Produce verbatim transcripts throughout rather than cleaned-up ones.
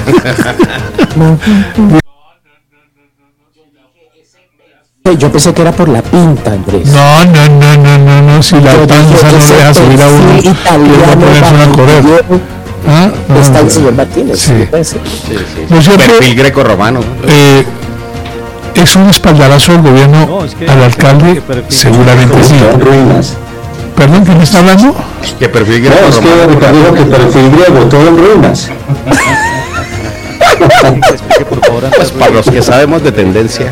Yo pensé que era por la pinta, Andrés. No, no, no, no, no, no, si la panza no le deja subir a uno, italiano ponerse a correr. ¿Ah? No, está el no, señor Martínez. Sí. Sí, sí, sí. ¿No es cierto? Perfil grecorromano. Eh, ¿Es un espaldarazo del gobierno no, es que al alcalde? Seguramente sí. ¿Perdón, quién me está hablando? ¿Qué perfil griego? No, es que Ricardo dijo que perfil griego, todo en ruinas. Pues para los que sabemos de tendencia.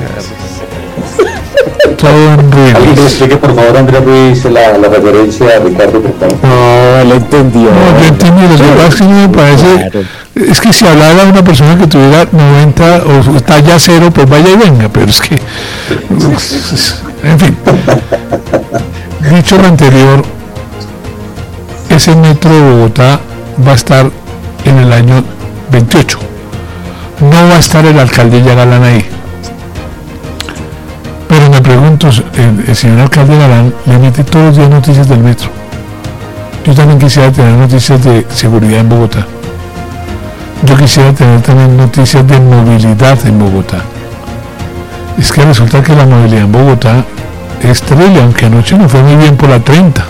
Todo en ruinas. Alguien explique por favor, Andrés Ruiz, la, la referencia a Ricardo, por favor. No, lo entendió. No, yo entendí, lo que pasa es que me parece, claro. Es que si hablara de una persona que tuviera noventa o talla cero, pues vaya y venga, pero es que, en fin, dicho lo anterior, ese metro de Bogotá va a estar en el año veintiocho, no va a estar el alcalde Galán ahí. Pero me pregunto, el, el señor alcalde Galán le emite todos los días noticias del metro. Yo también quisiera tener noticias de seguridad en Bogotá. Yo quisiera tener también noticias de movilidad en Bogotá. Es que resulta que la movilidad en Bogotá es terrible, aunque anoche no fue muy bien por la treinta.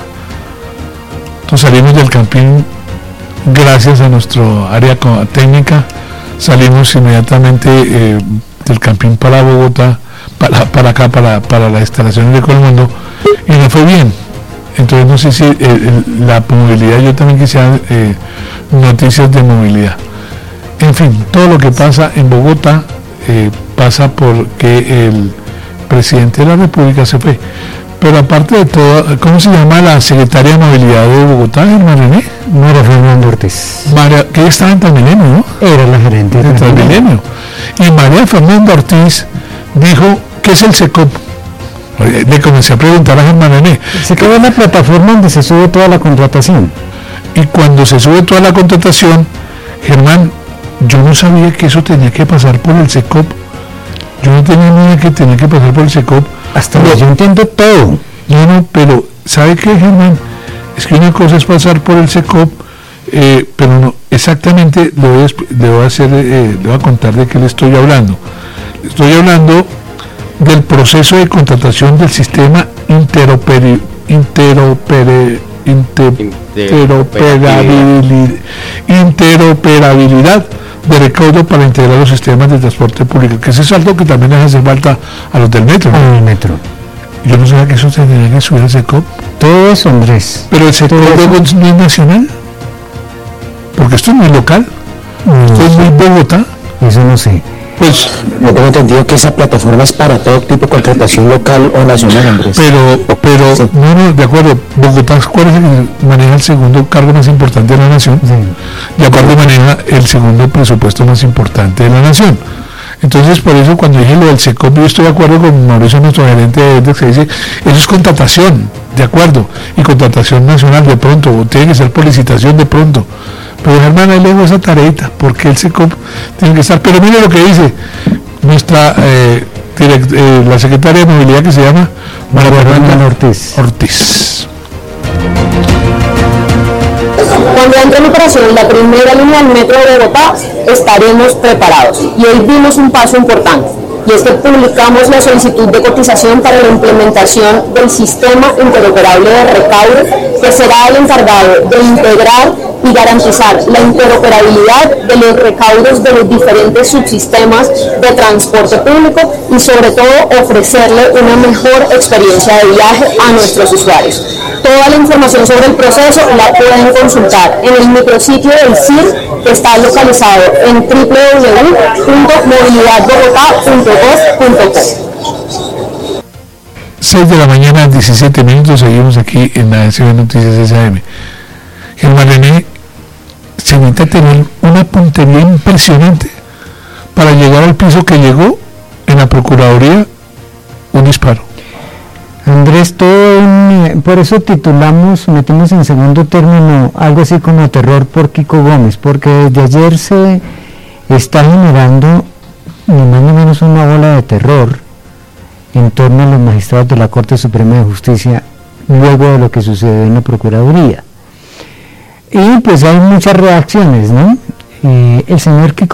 Entonces salimos del Campín, gracias a nuestro área técnica, salimos inmediatamente eh, del Campín para Bogotá, para, para acá, para, para la instalación de Colmundo, y no fue bien. Entonces no sé si eh, el, la movilidad, yo también quisiera eh, noticias de movilidad. En fin, todo lo que pasa en Bogotá eh, pasa porque el presidente de la República se fue. Pero aparte de todo, ¿cómo se llama la secretaria de Movilidad de Bogotá, Germán René? María Fernanda Ortiz. María, que estaba en Transmilenio, ¿no? Era la gerente de Transmilenio. Y María Fernanda Ortiz dijo, ¿qué es el SECOP? Le comencé a preguntar a Germán René. El SECOP es la plataforma donde se sube toda la contratación. Y cuando se sube toda la contratación, Germán, yo no sabía que eso tenía que pasar por el SECOP. Yo no tenía ni idea que tenía que pasar por el SECOP. Hasta pero, yo entiendo todo. No, no, pero ¿sabe qué, Germán? Es que una cosa es pasar por el SECOP, eh, pero no, exactamente le voy a, le voy a hacer, eh, le voy a contar de qué le estoy hablando. Estoy hablando del proceso de contratación del sistema interoperi, interoperi, inter, interoperabilidad, interoperabilidad de recaudo para integrar los sistemas de transporte público, que ese es algo que también les hace falta a los del metro, ¿no? A el metro. Yo no sabía que eso tendría que subir al SECOP. Todo eso, Andrés. Pero el SECOP no es nacional, porque esto es muy local, no, esto es muy Bogotá. Eso no sé. Pues no tengo entendido que esa plataforma es para todo tipo de contratación local o nacional, Andrés. Pero, pero, sí. no, no, de acuerdo, Bogotá, ¿cuál es el que maneja el segundo cargo más importante de la nación? Sí. Y aparte maneja el segundo presupuesto más importante de la nación. Entonces, por eso cuando dije lo del SECOP, yo estoy de acuerdo con Mauricio, nuestro gerente de EDEX, que dice, eso es contratación, de acuerdo, y contratación nacional de pronto, o tiene que ser por licitación de pronto. Pero Germán, ahí le dejo esa tareita, porque el SECOP tiene que estar. Pero mire lo que dice nuestra eh, direct, eh, la secretaria de Movilidad, que se llama María Fernanda Ortiz. Ortiz. Cuando entre en operación la primera línea del metro de Bogotá, estaremos preparados. Y hoy dimos un paso importante, y es que publicamos la solicitud de cotización para la implementación del sistema interoperable de recaudo, que será el encargado de integrar y garantizar la interoperabilidad de los recaudos de los diferentes subsistemas de transporte público y sobre todo ofrecerle una mejor experiencia de viaje a nuestros usuarios. Toda la información sobre el proceso la pueden consultar en el micrositio del C I R, que está localizado en doble u doble u doble u punto movilidad bogotá punto gov punto co. seis de la mañana, diecisiete minutos, seguimos aquí en la S B Noticias S A M. Germán René se necesita tener una puntería impresionante para llegar al piso que llegó en la Procuraduría, un disparo. Andrés, todo un, por eso titulamos, metimos en segundo término algo así como terror por Kiko Gómez, porque desde ayer se está generando ni más ni menos una ola de terror en torno a los magistrados de la Corte Suprema de Justicia luego de lo que sucedió en la Procuraduría. Y pues hay muchas reacciones, ¿no? Eh, el señor Kiko